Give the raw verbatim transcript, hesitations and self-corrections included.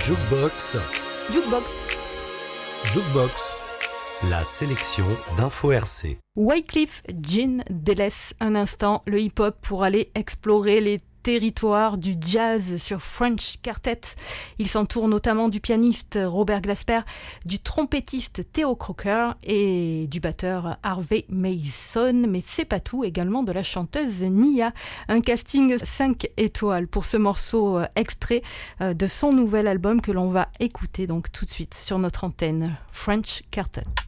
Jukebox. Jukebox. Jukebox. La sélection d'Info R C. Wyclef Jean délaisse un instant le hip-hop pour aller explorer les territoire du jazz sur French Quartet. Il s'entoure notamment du pianiste Robert Glasper, du trompettiste Theo Croker et du batteur Harvey Mason, mais c'est pas tout, également de la chanteuse Nia. Un casting cinq étoiles pour ce morceau extrait de son nouvel album que l'on va écouter donc tout de suite sur notre antenne, French Quartet.